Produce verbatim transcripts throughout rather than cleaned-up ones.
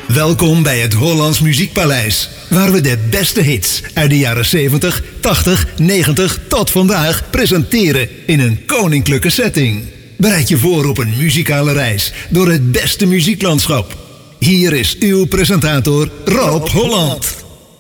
Welkom bij het Hollands Muziekpaleis, waar we de beste hits uit de jaren zeventig, tachtig, negentig tot vandaag presenteren in een koninklijke setting. Bereid je voor op een muzikale reis door het beste muzieklandschap. Hier is uw presentator Rob Holland.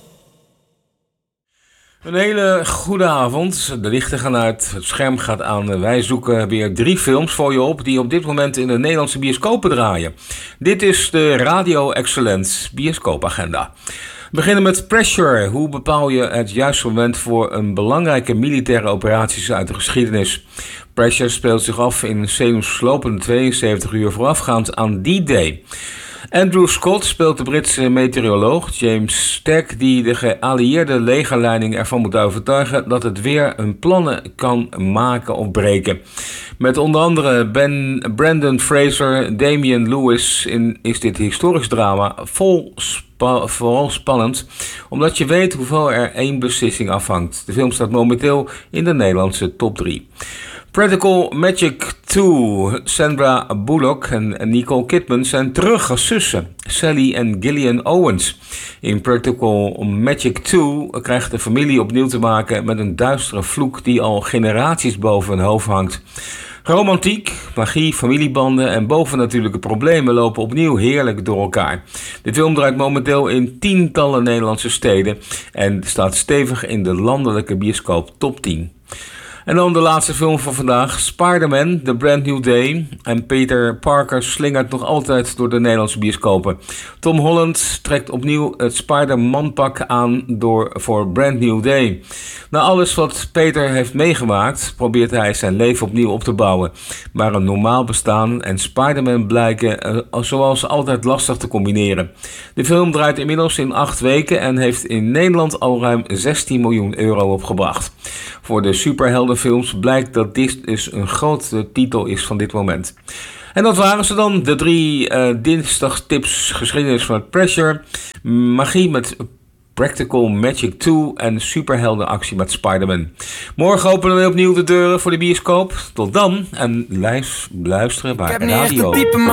Een hele goede avond. De lichten gaan uit, het scherm gaat aan. Wij zoeken weer drie films voor je op die op dit moment in de Nederlandse bioscopen draaien. Dit is de Radio Excellence bioscoopagenda. We beginnen met Pressure. Hoe bepaal je het juiste moment voor een belangrijke militaire operatie uit de geschiedenis? Pressure speelt zich af in een zenuwslopende tweeënzeventig uur voorafgaand aan D-Day. Andrew Scott speelt de Britse meteoroloog James Stagg, die de geallieerde legerleiding ervan moet overtuigen dat het weer hun plannen kan maken of breken. Met onder andere Ben, Brendan Fraser, Damian Lewis in, is dit historisch drama vol spa, vooral spannend, omdat je weet hoeveel er één beslissing afhangt. De film staat momenteel in de Nederlandse top drie. Practical Magic twee. Sandra Bullock en Nicole Kidman zijn terug als zussen, Sally en Gillian Owens. In Practical Magic twee krijgt de familie opnieuw te maken met een duistere vloek die al generaties boven hun hoofd hangt. Romantiek, magie, familiebanden en bovennatuurlijke problemen lopen opnieuw heerlijk door elkaar. De film draait momenteel in tientallen Nederlandse steden en staat stevig in de landelijke bioscoop top tien. En dan de laatste film van vandaag, Spider-Man, The Brand New Day. En Peter Parker slingert nog altijd door de Nederlandse bioscopen. Tom Holland trekt opnieuw het Spider-Man-pak aan door voor Brand New Day. Na alles wat Peter heeft meegemaakt, probeert hij zijn leven opnieuw op te bouwen. Maar een normaal bestaan en Spider-Man blijken uh, zoals altijd lastig te combineren. De film draait inmiddels in acht weken en heeft in Nederland al ruim zestien miljoen euro opgebracht. Voor de superheldenfilms blijkt dat dit dus een grote titel is van dit moment. En dat waren ze dan, de drie uh, dinsdagstips geschiedenis van Pressure, magie met Practical Magic twee en superheldenactie met Spider-Man. Morgen openen we opnieuw de deuren voor de bioscoop. Tot dan en luisteren bij Radio.